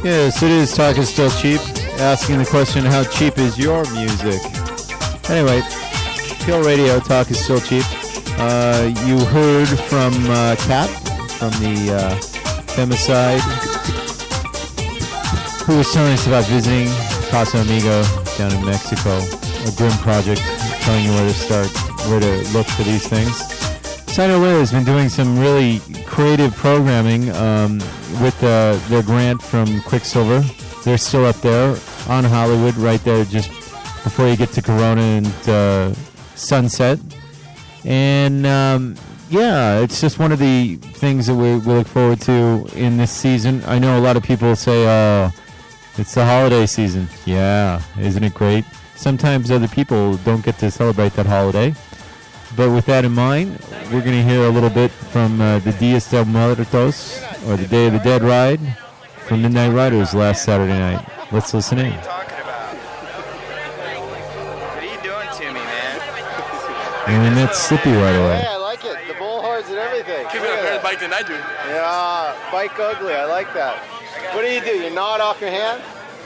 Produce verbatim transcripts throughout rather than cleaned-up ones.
Yes, it is Talk is Still Cheap. Asking the question, how cheap is your music? Anyway, Kill Radio, Talk is Still Cheap. Uh, you heard from uh, Kat from the uh, Femicide, who was telling us about visiting Casa Amigo down in Mexico, a grim project, telling you where to start, where to look for these things. Sino Way has been doing some really creative programming um, with uh, their grant from Quicksilver. They're still up there on Hollywood, right there just before you get to Corona and uh, Sunset. And um, yeah, it's just one of the things that we, we look forward to in this season. I know a lot of people say, oh, it's the holiday season. Yeah, isn't it great? Sometimes other people don't get to celebrate that holiday. But with that in mind, we're going to hear a little bit from uh, the Dias de Muertos, or the Day of the Dead ride, from Midnight Riders last Saturday night. Let's listen in. What are you talking about? What are you doing to me, man? And that's Slippy right away. Hey, I like it. The bull horns and everything. Keep it a better bike than I do. Yeah, bike ugly. I like that. What do you do? You nod off your hand?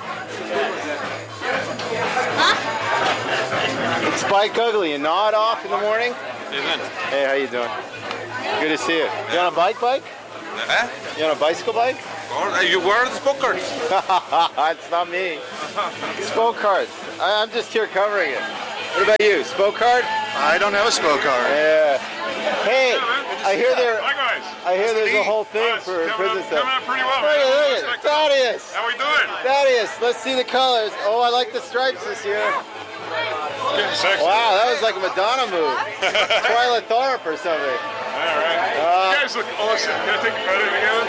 It's bike ugly. You nod off in the morning? Hey, how you doing? Good to see you. You on a bike bike? Huh? You on a bicycle bike? Or you wear the spoke cards. It's not me. Spoke cards. I, I'm just here covering it. What about you? Spoke card? I don't have a spoke card. Yeah. Hey, I hear there. Likewise. I hear there's a whole thing Us, for coming prison up, stuff. coming up pretty well, Look man. at look at Thaddeus. How we doing? Thaddeus, let's see the colors. Oh, I like the stripes this year. Getting sexy. Wow, that was like a Madonna move. Twyla Tharp or something. All right. Uh, you guys look awesome. Can I take a photo together?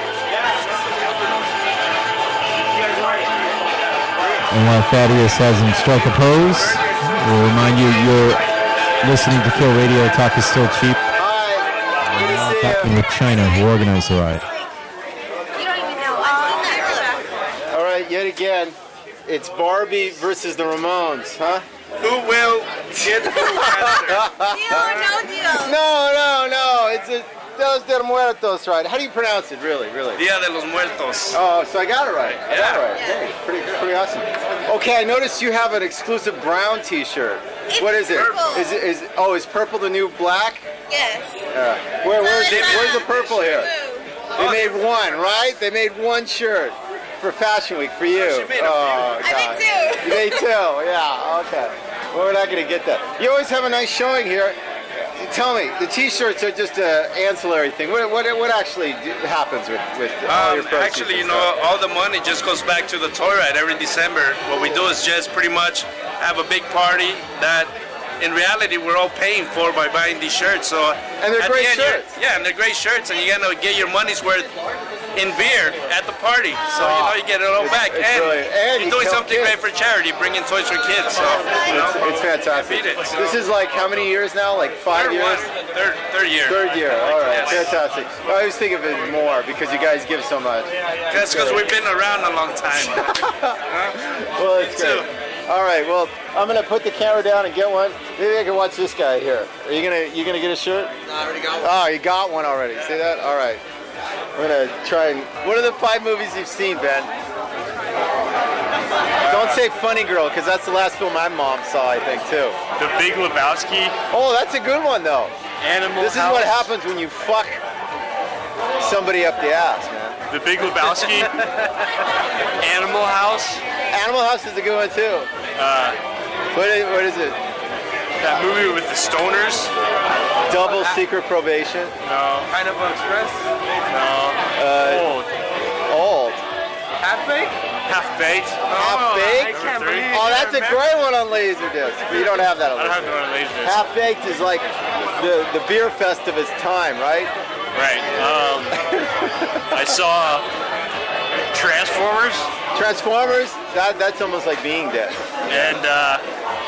And while Thaddeus has him strike a pose, we'll remind you you're listening to Kill Radio. Talk is Still Cheap. Hi. Good to see Talking you. with China, who organized the ride. You don't even know. I've seen that. All right, yet again, it's Barbie versus the Ramones, huh? Who will get who faster? Deal or no deal? No, no, no. It's a Dios de Muertos ride. How do you pronounce it, really, really? Dia de los Muertos. Oh, so I got it right. I got it right. Yeah. Hey, pretty, pretty awesome. Okay, I noticed you have an exclusive brown T-shirt. It's What is it? purple. Is it? Is oh, is purple the new black? Yes. Uh, where, where's So it? it's, Where's uh, the purple here? blue. They made one, right? They made one shirt for Fashion Week for you. she made a few. Oh, I God. made two. You made two. Yeah. Okay. Well, we're not gonna get that. You always have a nice showing here. Tell me, the T-shirts are just an ancillary thing. What, what, what actually happens with, with all Um, your proceeds actually, you and know, stuff? all the money just goes back to the toy ride every December. What we do is just pretty much have a big party that, in reality, we're all paying for by buying these shirts. So And they're at the great end, you're- shirts. Yeah, and they're great shirts, and you're gonna get your money's worth in beer at the party. So you know you get it all It's- back, it's and, really- and you you're doing help something kids. great for charity, bringing toys for kids. So you know, It's fantastic. beat it. So. This is like how many years now? Like five third years? one, third, third year. Third year. All right. Yes. Fantastic. I always think of it more because you guys give so much. That's because we've been around a long time. Well, it's Me too. great. All right. Well, I'm gonna put the camera down and get one. Maybe I can watch this guy here. Are you gonna you gonna get a shirt? No, I already got one. Oh, you got one already. See that? All right. I'm gonna try and. What are the five movies you've seen, Ben? Don't say Funny Girl, because that's the last film my mom saw, I think, too. The Big Lebowski. Oh, that's a good one, though. Animal This is House. what happens when you fuck somebody up the ass, man. The Big Lebowski. Animal House. Animal House is a good one, too. Uh, What is, what is it? that movie with the stoners. Double Secret Probation. No. Pineapple Express. No. Uh, Old. Old. Half baked. Half baked. Half Baked? I can't believe Oh, that's a great one on Laserdisc. But you don't have that on I don't have Laserdisc. to laser this. Half Baked is like the, the beer fest of its time, right? Right. Um, I saw Transformers Transformers, that, that's almost like Being Dead. and uh,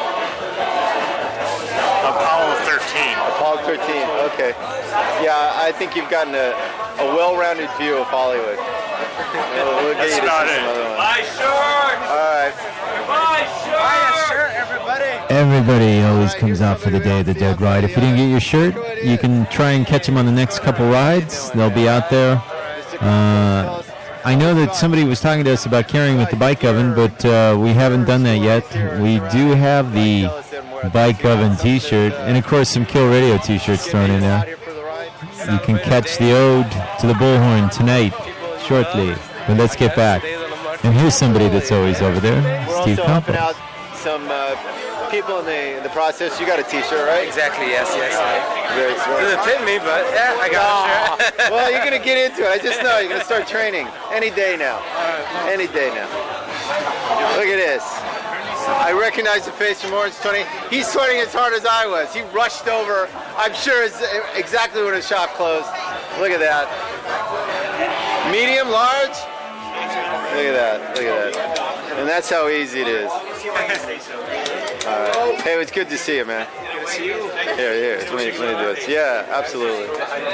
Apollo thirteen. Apollo thirteen, okay. Yeah, I think you've gotten a, a well-rounded view of Hollywood. We'll, we'll get That's you to about see it. some other ones. My shirt. All right. My shirt. Buy a shirt, everybody. Everybody always comes out for the Day of the Dead ride. If you didn't get your shirt, you can try and catch them on the next couple rides. They'll be out there. Uh, I know that somebody was talking to us about carrying with the bike oven, but uh, we haven't done that yet. We do have the bike oven T-shirt, and of course some Kill Radio T-shirts thrown in there. You can catch the ode to the bullhorn tonight, shortly. But let's get back. And here's somebody that's always over there, We're Steve also helping Campos. out some uh, people in the in the process. You got a T-shirt, right? Exactly, yes, yes. Very smart. Doesn't fit me, but yeah, I got Oh, it. Sure. well, you're gonna get into it. I just know you're gonna start training any day now. Any day now. Look at this. I recognize the face from Orange twenty. He's sweating as hard as I was. He rushed over. I'm sure it's exactly when his shop closed. Look at that. Medium, large. Look at that. Look at that. And that's how easy it is. All right. Hey, it's good to see you, man. Good to see you. Here, here. Let me, let me do this. Yeah, absolutely.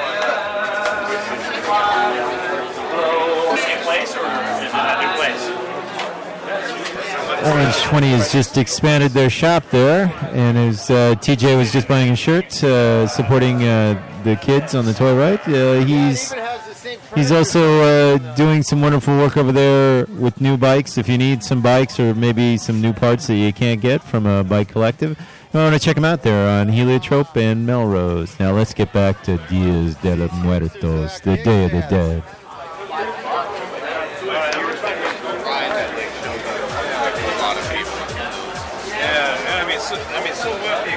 Same place or is it a new place? Orange twenty has just expanded their shop there, and as uh, T J was just buying a shirt uh, supporting uh, the kids on the toy ride, uh, he's he's also uh, doing some wonderful work over there with new bikes. If you need some bikes or maybe some new parts that you can't get from a bike collective, you want to check them out there on Heliotrope and Melrose. Now let's get back to Dias de los Muertos, the Day of the Dead. I mean, so wealthy.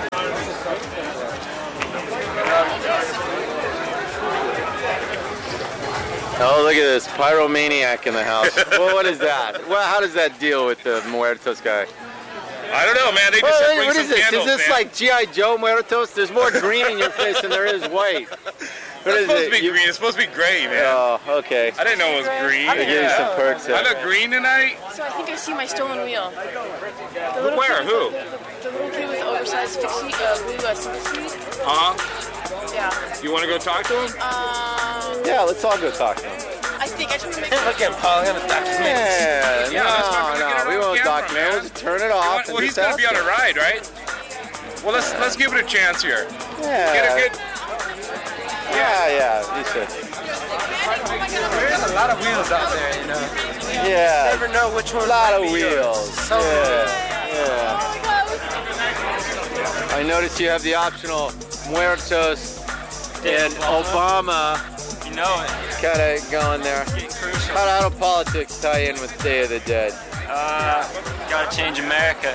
Oh, look at this pyromaniac in the house. Well, what is that? Well, how does that deal with the Muertos guy? I don't know, man. They just Well, said bring what some is this? candles, Is this man. like G I. Joe Muertos? There's more green in your face than there is white. What It's is supposed it? to be You- green. It's supposed to be gray, man. Oh, okay. I didn't know it was green. They give you some perks I there. look green tonight. So I think I see my stolen wheel. The little Where? kid Who? With, the, the, the little kid with the oversized fixie, uh, blue uh, single seat. Huh? Yeah. You want to go talk to him? Um, Yeah, let's all go talk to him. I think I just want to make Look at Paul, I'm gonna document. Yeah, Yeah, that's why we're gonna get it no, no, we on won't camera, document. man. We'll just turn it You off. want- and well, he's just gonna be on ask a ride, right? Well, let's let's give it a chance here. him. Yeah, Get a good. yeah, yeah, you should. There's a lot of wheels out there, you know. Yeah, Never know which one. a lot might of be yours. wheels. So Yeah, yeah. I noticed you have the optional Muertos and Obama you know it. kind of going there. Getting crucial. How, how do politics tie in with Day of the Dead? Uh, gotta change America.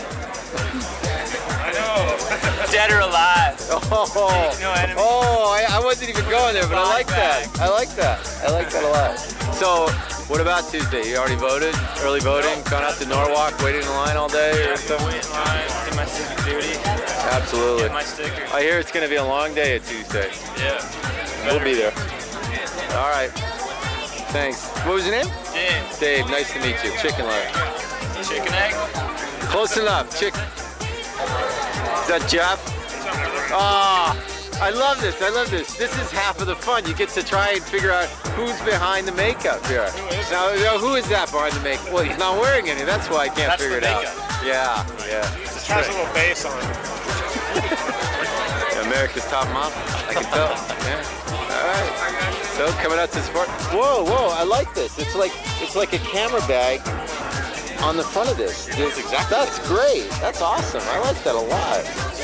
I know. Dead or alive. Oh, No enemy. oh I, I wasn't even going there, but I like that. I like that. I like that a lot. So, what about Tuesday? You already voted? Early voting? Gone out to Norwalk, waiting in line all day or something? Wait in line, do my civic duty, Absolutely. get my sticker. I hear it's going to be a long day at Tuesday. Yeah. We'll be there. All right. Thanks. What was your name? Dave, Dave. Nice to meet you. Chicken leg. chicken egg? Close enough. Chick. Is that Jeff? Ah, I love this. I love this. This is half of the fun. You get to try and figure out who's behind the makeup here. Now, now, who is that behind the makeup? Well, he's not wearing any. That's why I can't That's figure the it out. makeup. Yeah, yeah. It has a little bass on it. America's top model. I can tell. Yeah. All right. So coming out to support. Whoa, whoa! I like this. It's like it's like a camera bag on the front of this. This- That's great. That's awesome. I like that a lot.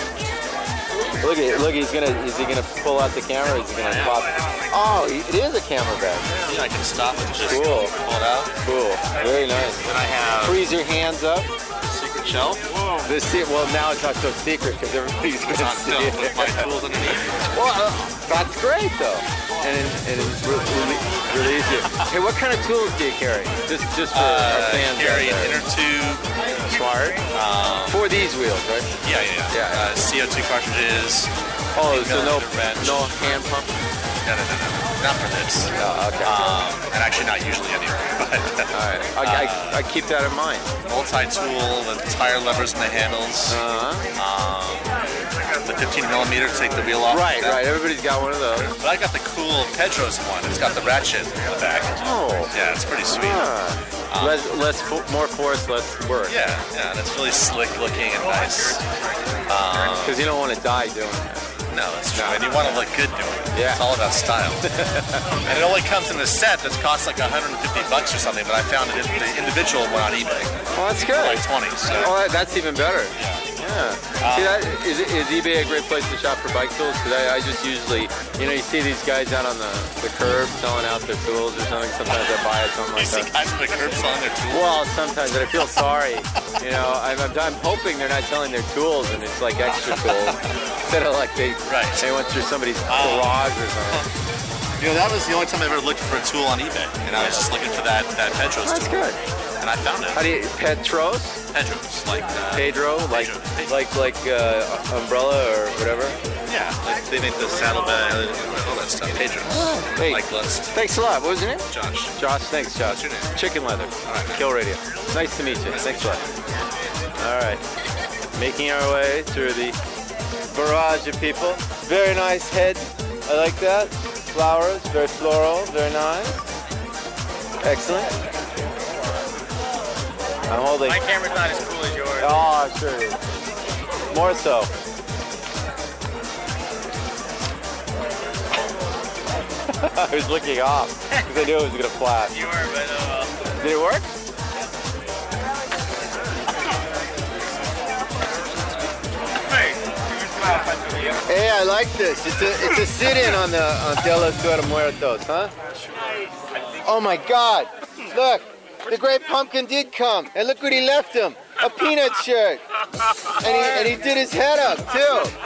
Look at look. He's gonna. Is he gonna pull out the camera? Or is he gonna pop? Oh, it is a camera bag. I can stop and just Cool. pull it out. Cool. Very nice. Then I have Freeze your hands up. secret shelf. This se- well now it's not so secret because everybody's It's gonna not see filled it. with my tools underneath. Well, uh, that's great though, and and it's really, really, really easy. Hey, what kind of tools do you carry? Just just for our Uh, fans out carry an there. inner tube. Smart. Um, For these wheels, right? yeah, yeah, yeah. Yeah. Uh, C O two cartridges. Oh, so no the wrench. no hand pump. No, no, no, no. Not for this. Oh, okay. Um, and actually not usually anyway. But All right. I, I, I keep that in mind. multi-tool, the tire levers and the handles. Uh huh. Um, the fifteen millimeter to take the wheel off. Right, like that. right. Everybody's got one of those. But I got the cool Pedro's one. It's got the ratchet in the back. Oh. Yeah, it's pretty sweet. Ah. Less, less, fo- more force, less work. Yeah, yeah, and it's really slick looking and nice. Um, Because you don't want to die doing that. No, that's true. And you want to look good doing it. Yeah. It's all about style. And it only comes in a set that costs like one hundred fifty bucks or something, but I found it in the individual one on eBay. Oh, that's good. For like twenty. So. Oh, that's even better. Yeah. Yeah. Um, see, that, is, is eBay a great place to shop for bike tools? Because I, I just usually, you know, you see these guys out on the, the curb selling out their tools or something. Sometimes I buy it, something You like see that. guys on the curb selling their tools? Well, sometimes, but I feel sorry. You know, I'm, I'm, I'm hoping they're not selling their tools and it's like extra tools. Instead of like they, Right. they went through somebody's Oh. garage or something. You know, that was the only time I ever looked for a tool on eBay. And I was just looking for that, that Pedro's That's tool. good. And I found it. How do you, Petros? Pedro's, like... Uh, Pedro? Like, Pedro. like, like uh, umbrella or whatever? Yeah, like they make the saddlebag, all that stuff. Pedro's. Hey, Like Lust. thanks a lot. What was your name? Josh. Josh, thanks, Josh. What's your name? Chicken Leather. All right. Kill Radio. Nice to meet you. Thanks a lot. All right. Making our way through the barrage of people. Very nice head. I like that. Flowers, very floral, very nice. Excellent. I'm holding. My camera's not as cool as yours. Oh, sure it is. More so. I was looking off because I knew it was going to flash. You were, but uh, Did it work? Hey, I like this. It's a it's a sit-in on the on Dia de los Muertos, huh? Oh my God! Look, the Great Pumpkin did come, and look what he left him—a peanut shirt, and he and he did his head up too.